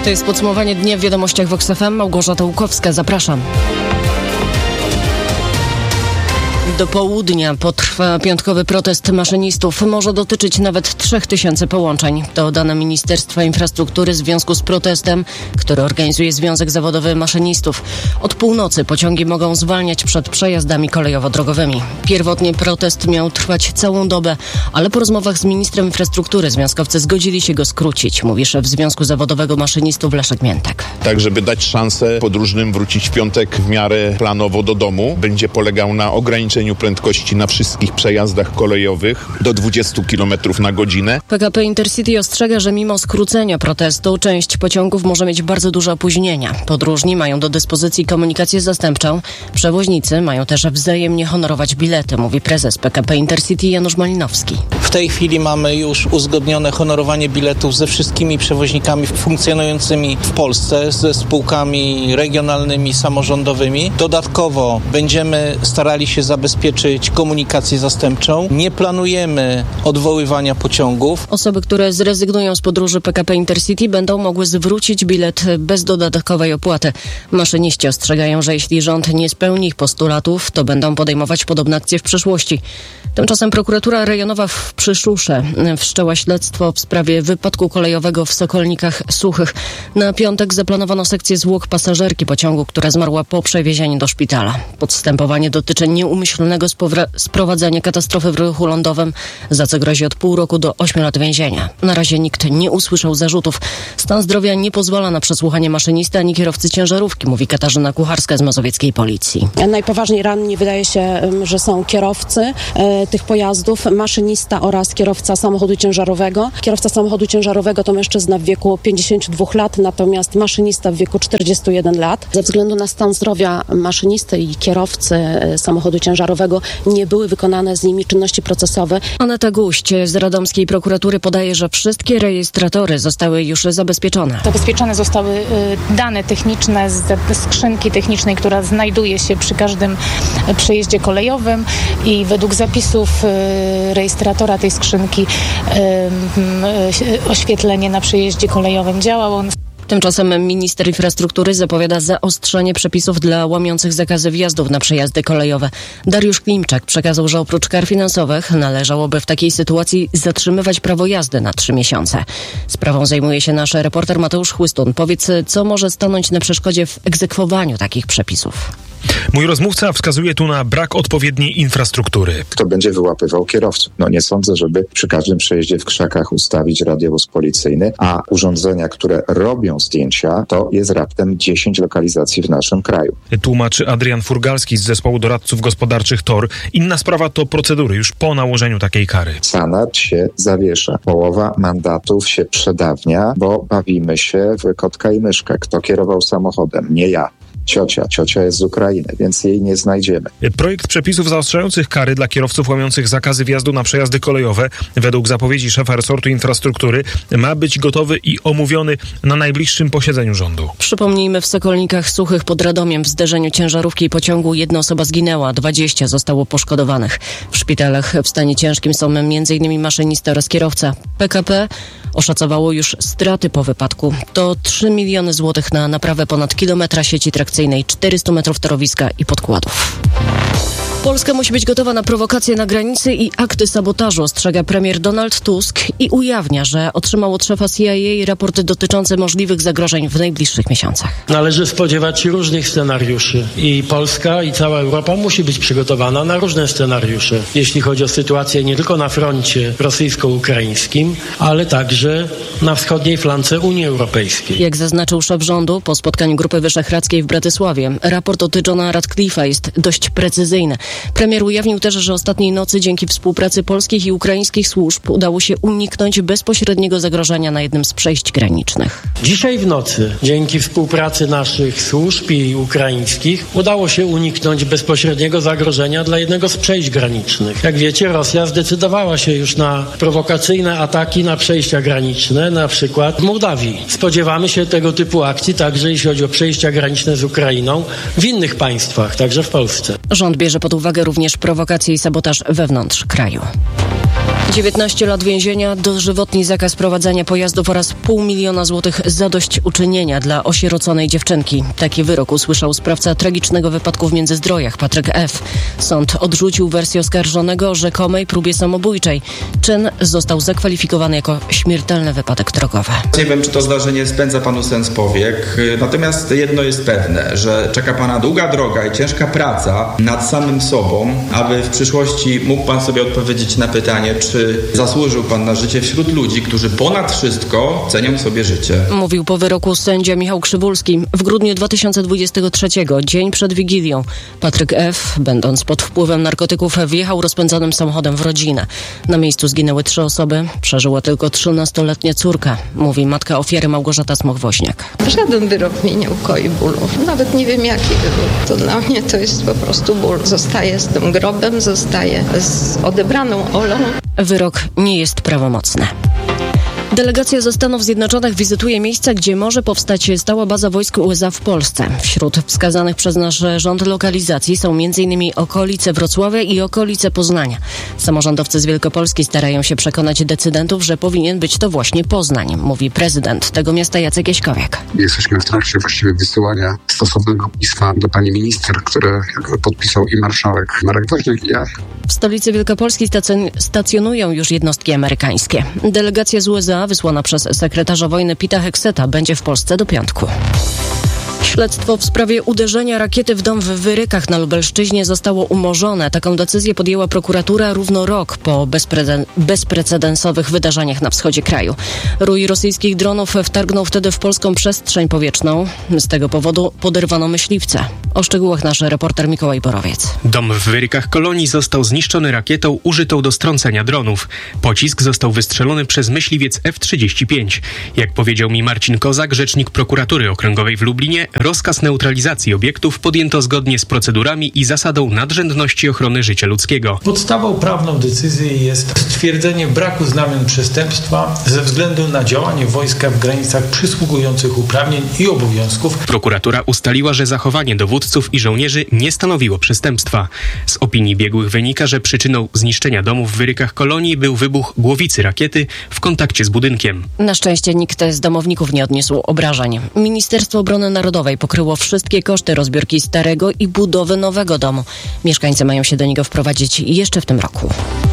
To jest podsumowanie dnia w Wiadomościach Vox FM. Małgorzata Łukowska, zapraszam. Do południa potrwa piątkowy protest maszynistów. Może dotyczyć nawet 3000 połączeń. To dane Ministerstwa Infrastruktury w związku z protestem, który organizuje Związek Zawodowy Maszynistów. Od północy pociągi mogą zwalniać przed przejazdami kolejowo-drogowymi. Pierwotnie protest miał trwać całą dobę, ale po rozmowach z ministrem infrastruktury związkowcy zgodzili się go skrócić, mówi szef Związku Zawodowego Maszynistów Leszek Miętek. Tak, żeby dać szansę podróżnym wrócić w piątek w miarę planowo do domu. Będzie polegał na ograniczeniu prędkości na wszystkich przejazdach kolejowych do 20 km na godzinę. PKP Intercity ostrzega, że mimo skrócenia protestu część pociągów może mieć bardzo duże opóźnienia. Podróżni mają do dyspozycji komunikację zastępczą. Przewoźnicy mają też wzajemnie honorować bilety, mówi prezes PKP Intercity Janusz Malinowski. W tej chwili mamy już uzgodnione honorowanie biletów ze wszystkimi przewoźnikami funkcjonującymi w Polsce, ze spółkami regionalnymi, samorządowymi. Dodatkowo będziemy starali się zabezpieczyć komunikację zastępczą. Nie planujemy odwoływania pociągów. Osoby, które zrezygnują z podróży PKP Intercity, będą mogły zwrócić bilet bez dodatkowej opłaty. Maszyniści ostrzegają, że jeśli rząd nie spełni ich postulatów, to będą podejmować podobne akcje w przyszłości. Tymczasem prokuratura rejonowa w Przyszusze wszczęła śledztwo w sprawie wypadku kolejowego w Sokolnikach Suchych. Na piątek zaplanowano sekcję zwłok pasażerki pociągu, która zmarła po przewiezieniu do szpitala. Podstępowanie dotyczy nieumyślnego sprowadzenia katastrofy w ruchu lądowym, za co grozi od pół roku do 8 lat więzienia. Na razie nikt nie usłyszał zarzutów. Stan zdrowia nie pozwala na przesłuchanie maszynisty ani kierowcy ciężarówki, mówi Katarzyna Kucharska z mazowieckiej policji. Najpoważniej ranni wydaje się, że są kierowcy tych pojazdów, maszynista oraz kierowca samochodu ciężarowego. Kierowca samochodu ciężarowego to mężczyzna w wieku 52 lat, natomiast maszynista w wieku 41 lat. Ze względu na stan zdrowia maszynisty i kierowcy samochodu ciężarowego nie były wykonane z nimi czynności procesowe. Aneta Guść z radomskiej prokuratury podaje, że wszystkie rejestratory zostały już zabezpieczone. Zabezpieczone zostały dane techniczne z skrzynki technicznej, która znajduje się przy każdym przejeździe kolejowym i według zapisów rejestratora tej skrzynki oświetlenie na przejeździe kolejowym działało. Tymczasem minister infrastruktury zapowiada zaostrzenie przepisów dla łamiących zakazy wjazdów na przejazdy kolejowe. Dariusz Klimczak przekazał, że oprócz kar finansowych należałoby w takiej sytuacji zatrzymywać prawo jazdy na 3 miesiące. Sprawą zajmuje się nasz reporter Mateusz Chłystun. Powiedz, co może stanąć na przeszkodzie w egzekwowaniu takich przepisów? Mój rozmówca wskazuje tu na brak odpowiedniej infrastruktury. Kto będzie wyłapywał kierowców? Nie sądzę, żeby przy każdym przejeździe w krzakach ustawić radiowóz policyjny, a urządzenia, które robią zdjęcia, to jest raptem 10 lokalizacji w naszym kraju. Tłumaczy Adrian Furgalski z zespołu doradców gospodarczych TOR. Inna sprawa to procedury już po nałożeniu takiej kary. Sanat się zawiesza. Połowa mandatów się przedawnia, bo bawimy się w kotka i myszkę. Kto kierował samochodem? Nie ja. Ciocia jest z Ukrainy, więc jej nie znajdziemy. Projekt przepisów zaostrzających kary dla kierowców łamiących zakazy wjazdu na przejazdy kolejowe, według zapowiedzi szefa resortu infrastruktury, ma być gotowy i omówiony na najbliższym posiedzeniu rządu. Przypomnijmy, w Sokolnikach Suchych pod Radomiem w zderzeniu ciężarówki i pociągu 1 osoba zginęła, 20 zostało poszkodowanych. W szpitalach w stanie ciężkim są m.in. maszynista oraz kierowca. PKP oszacowało już straty po wypadku. To 3 miliony złotych na naprawę ponad kilometra sieci trakcyjnej, 400 metrów torowiska i podkładów. Polska musi być gotowa na prowokacje na granicy i akty sabotażu, ostrzega premier Donald Tusk i ujawnia, że otrzymał od szefa CIA raporty dotyczące możliwych zagrożeń w najbliższych miesiącach. Należy spodziewać się różnych scenariuszy i Polska i cała Europa musi być przygotowana na różne scenariusze, jeśli chodzi o sytuację nie tylko na froncie rosyjsko-ukraińskim, ale także na wschodniej flance Unii Europejskiej. Jak zaznaczył szef rządu po spotkaniu Grupy Wyszehradzkiej w Bratysławie, raport od Johna Radcliffe'a jest dość precyzyjny. Premier ujawnił też, że ostatniej nocy dzięki współpracy polskich i ukraińskich służb udało się uniknąć bezpośredniego zagrożenia na jednym z przejść granicznych. Dzisiaj w nocy, dzięki współpracy naszych służb i ukraińskich, udało się uniknąć bezpośredniego zagrożenia dla jednego z przejść granicznych. Jak wiecie, Rosja zdecydowała się już na prowokacyjne ataki na przejścia graniczne, na przykład w Mołdawii. Spodziewamy się tego typu akcji także jeśli chodzi o przejścia graniczne z Ukrainą w innych państwach, także w Polsce. Rząd bierze pod uwagę również prowokacje i sabotaż wewnątrz kraju. 19 lat więzienia, dożywotni zakaz prowadzenia pojazdów oraz 500 000 złotych zadośćuczynienia dla osieroconej dziewczynki. Taki wyrok usłyszał sprawca tragicznego wypadku w Międzyzdrojach, Patryk F. Sąd odrzucił wersję oskarżonego o rzekomej próbie samobójczej. Czyn został zakwalifikowany jako śmiertelny wypadek drogowy. Nie wiem, czy to zdarzenie spędza panu sens powiek, natomiast jedno jest pewne, że czeka pana długa droga i ciężka praca nad samym sobą, aby w przyszłości mógł pan sobie odpowiedzieć na pytanie, czy zasłużył pan na życie wśród ludzi, którzy ponad wszystko cenią sobie życie. Mówił po wyroku sędzia Michał Krzywulski. W grudniu 2023, dzień przed Wigilią, Patryk F., będąc pod wpływem narkotyków, wjechał rozpędzonym samochodem w rodzinę. Na miejscu zginęły 3 osoby, przeżyła tylko 13-letnia córka, mówi matka ofiary Małgorzata Smoch-Woźniak. Żaden wyrok mnie nie ukoi bólu. Nawet nie wiem, jaki wyrok. To dla mnie to jest po prostu ból. Zostaję z tym grobem, zostaję z odebraną Olą. Wyrok nie jest prawomocny. Delegacja ze Stanów Zjednoczonych wizytuje miejsca, gdzie może powstać stała baza wojsk USA w Polsce. Wśród wskazanych przez nasz rząd lokalizacji są m.in. okolice Wrocławia i okolice Poznania. Samorządowcy z Wielkopolski starają się przekonać decydentów, że powinien być to właśnie Poznań, mówi prezydent tego miasta Jacek Jaśkowiak. Jesteśmy w trakcie właściwie wysyłania stosownego pisma do pani minister, które podpisał i marszałek Marek Woźniak i ja. W stolicy Wielkopolski stacjonują już jednostki amerykańskie. Delegacja z USA wysłana przez sekretarza wojny Pita Hegseta będzie w Polsce do piątku. Śledztwo w sprawie uderzenia rakiety w dom w Wyrykach na Lubelszczyźnie zostało umorzone. Taką decyzję podjęła prokuratura równo rok po bezprecedensowych wydarzeniach na wschodzie kraju. Rój rosyjskich dronów wtargnął wtedy w polską przestrzeń powietrzną. Z tego powodu poderwano myśliwce. O szczegółach nasz reporter Mikołaj Borowiec. Dom w Wyrykach Kolonii został zniszczony rakietą użytą do strącenia dronów. Pocisk został wystrzelony przez myśliwiec F-35. Jak powiedział mi Marcin Kozak, rzecznik prokuratury okręgowej w Lublinie, rozkaz neutralizacji obiektów podjęto zgodnie z procedurami i zasadą nadrzędności ochrony życia ludzkiego. Podstawą prawną decyzji jest stwierdzenie braku znamion przestępstwa ze względu na działanie wojska w granicach przysługujących uprawnień i obowiązków. Prokuratura ustaliła, że zachowanie dowódców i żołnierzy nie stanowiło przestępstwa. Z opinii biegłych wynika, że przyczyną zniszczenia domu w Wyrykach Kolonii był wybuch głowicy rakiety w kontakcie z budynkiem. Na szczęście nikt z domowników nie odniósł obrażeń. Ministerstwo Obrony Narodowej pokryło wszystkie koszty rozbiórki starego i budowy nowego domu. Mieszkańcy mają się do niego wprowadzić jeszcze w tym roku.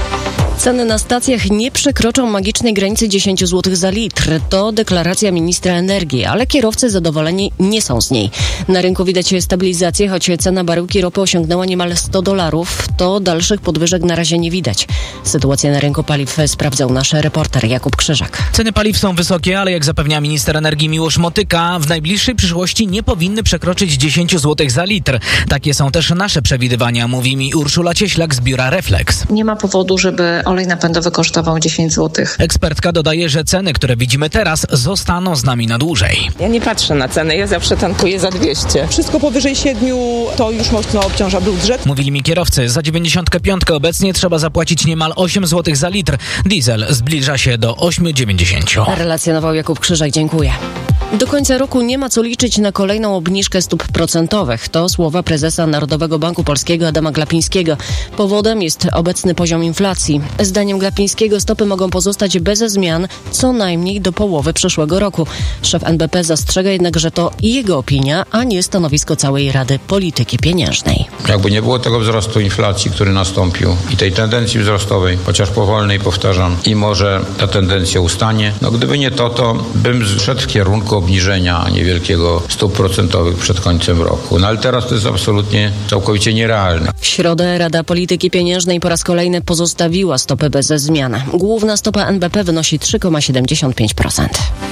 Ceny na stacjach nie przekroczą magicznej granicy 10 zł za litr. To deklaracja ministra energii, ale kierowcy zadowoleni nie są z niej. Na rynku widać stabilizację, choć cena baryłki ropy osiągnęła niemal $100. To dalszych podwyżek na razie nie widać. Sytuację na rynku paliw sprawdzał nasz reporter Jakub Krzyżak. Ceny paliw są wysokie, ale jak zapewnia minister energii Miłosz Motyka, w najbliższej przyszłości nie powinny przekroczyć 10 zł za litr. Takie są też nasze przewidywania, mówi mi Urszula Cieślak z biura Reflex. Nie ma powodu, żeby olej napędowy kosztował 10 zł. Ekspertka dodaje, że ceny, które widzimy teraz, zostaną z nami na dłużej. Ja nie patrzę na ceny, ja zawsze tankuję za 200. Wszystko powyżej 7 to już mocno obciąża budżet. Mówili mi kierowcy, za 95 obecnie trzeba zapłacić niemal 8 zł za litr. Diesel zbliża się do 8,90. Relacjonował Jakub Krzyżak, dziękuję. Do końca roku nie ma co liczyć na kolejną obniżkę stóp procentowych. To słowa prezesa Narodowego Banku Polskiego Adama Glapińskiego. Powodem jest obecny poziom inflacji. Zdaniem Glapińskiego stopy mogą pozostać bez zmian co najmniej do połowy przyszłego roku. Szef NBP zastrzega jednak, że to jego opinia, a nie stanowisko całej Rady Polityki Pieniężnej. Jakby nie było tego wzrostu inflacji, który nastąpił i tej tendencji wzrostowej, chociaż powolnej, powtarzam, i może ta tendencja ustanie, gdyby nie to bym szedł w kierunku obniżenia niewielkiego stóp procentowych przed końcem roku. Ale teraz to jest absolutnie całkowicie nierealne. W środę Rada Polityki Pieniężnej po raz kolejny pozostawiła stopy bez zmian. Główna stopa NBP wynosi 3,75%.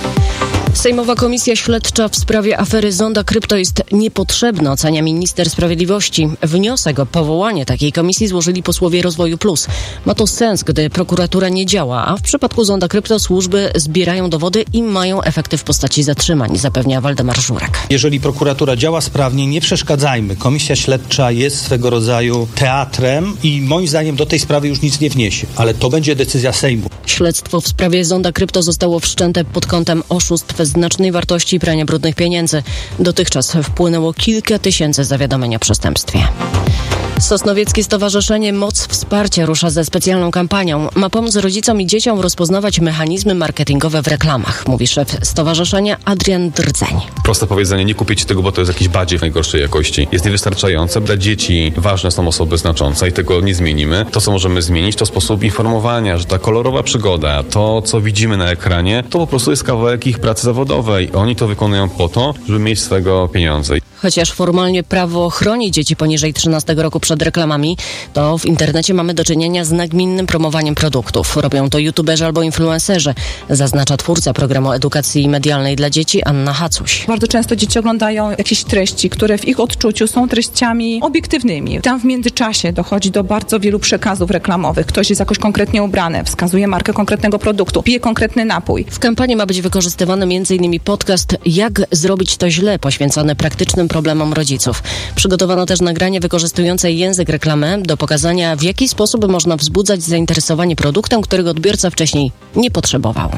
Sejmowa Komisja Śledcza w sprawie afery Zonda Krypto jest niepotrzebna, ocenia minister sprawiedliwości. Wniosek o powołanie takiej komisji złożyli posłowie Rozwoju Plus. Ma to sens, gdy prokuratura nie działa, a w przypadku Zonda Krypto służby zbierają dowody i mają efekty w postaci zatrzymań, zapewnia Waldemar Żurek. Jeżeli prokuratura działa sprawnie, nie przeszkadzajmy. Komisja Śledcza jest swego rodzaju teatrem i moim zdaniem do tej sprawy już nic nie wniesie, ale to będzie decyzja Sejmu. Śledztwo w sprawie Zonda Krypto zostało wszczęte pod kątem oszustw znacznej wartości i prania brudnych pieniędzy. Dotychczas wpłynęło kilka tysięcy zawiadomień o przestępstwie. Sosnowieckie Stowarzyszenie Moc Wsparcia rusza ze specjalną kampanią. Ma pomóc rodzicom i dzieciom rozpoznawać mechanizmy marketingowe w reklamach, mówi szef stowarzyszenia Adrian Drdzeń. Proste powiedzenie, nie kupicie tego, bo to jest jakiś badziew najgorszej jakości. Jest niewystarczające. Dla dzieci ważne są osoby znaczące i tego nie zmienimy. To, co możemy zmienić, to sposób informowania, że ta kolorowa przygoda, to, co widzimy na ekranie, to po prostu jest kawałek ich pracy zawodowej. Oni to wykonują po to, żeby mieć swego pieniądze. Chociaż formalnie prawo chroni dzieci poniżej 13 roku przed reklamami, to w internecie mamy do czynienia z nagminnym promowaniem produktów. Robią to youtuberzy albo influencerzy, zaznacza twórca programu edukacji medialnej dla dzieci Anna Hacuś. Bardzo często dzieci oglądają jakieś treści, które w ich odczuciu są treściami obiektywnymi. Tam w międzyczasie dochodzi do bardzo wielu przekazów reklamowych. Ktoś jest jakoś konkretnie ubrany, wskazuje markę konkretnego produktu, pije konkretny napój. W kampanii ma być wykorzystywany m.in. podcast Jak zrobić to źle, poświęcony praktycznym problemom rodziców. Przygotowano też nagranie wykorzystujące język reklamy do pokazania, w jaki sposób można wzbudzać zainteresowanie produktem, którego odbiorca wcześniej nie potrzebował.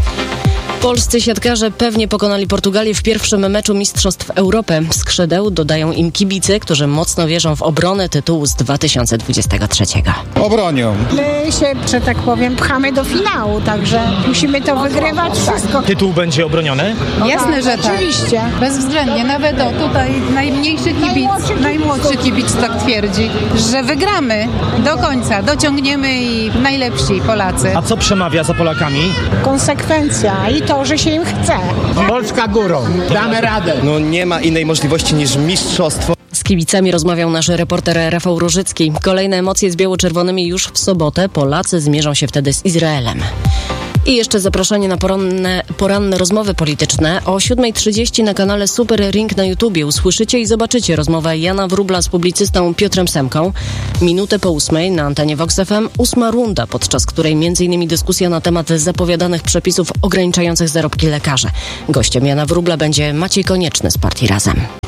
Polscy siatkarze pewnie pokonali Portugalię w pierwszym meczu Mistrzostw Europy. Skrzydeł dodają im kibice, którzy mocno wierzą w obronę tytułu z 2023. Obronią. My się, że tak powiem, pchamy do finału, także musimy to wygrywać wszystko. Tytuł będzie obroniony? Jasne, że tak. Oczywiście, bezwzględnie. Nawet tutaj najmniejszy kibic, najmłodszy kibic tak twierdzi, że wygramy do końca, dociągniemy i najlepsi Polacy. A co przemawia za Polakami? Konsekwencja i to, że się im chce. Polska górą. Damy radę. No nie ma innej możliwości niż mistrzostwo. Z kibicami rozmawiał nasz reporter Rafał Różycki. Kolejne emocje z biało-czerwonymi już w sobotę. Polacy zmierzą się wtedy z Izraelem. I jeszcze zaproszenie na poranne rozmowy polityczne. O 7:30 na kanale Super Ring na YouTubie usłyszycie i zobaczycie rozmowę Jana Wróbla z publicystą Piotrem Semką. Minutę po 8:00 na antenie Vox FM 8. runda, podczas której m.in. dyskusja na temat zapowiadanych przepisów ograniczających zarobki lekarzy. Gościem Jana Wróbla będzie Maciej Konieczny z partii Razem.